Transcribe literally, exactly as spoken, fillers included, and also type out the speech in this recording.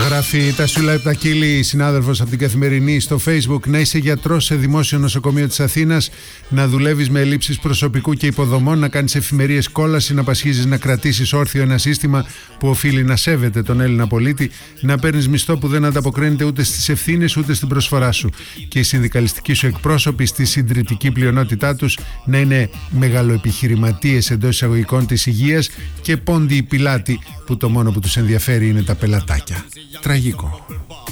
Γράφει Τασούλα Επτακίλη, συνάδελφος από την Καθημερινή, στο Facebook: να είσαι γιατρός σε δημόσιο νοσοκομείο της Αθήνας, να δουλεύεις με ελλείψεις προσωπικού και υποδομών, να κάνεις εφημερίες κόλαση, να πασχίζεις να κρατήσεις όρθιο ένα σύστημα που οφείλει να σέβεται τον Έλληνα πολίτη, να παίρνεις μισθό που δεν ανταποκρίνεται ούτε στις ευθύνες ούτε στην προσφορά σου, και οι συνδικαλιστικοί σου εκπρόσωποι στη συντριπτική πλειονότητά τους να είναι μεγαλοεπιχειρηματίες εντός εισαγωγικών της υγείας και πόντιοι πιλάτοι που το μόνο που τους ενδιαφέρει είναι τα πελατάκια. Τραγικό.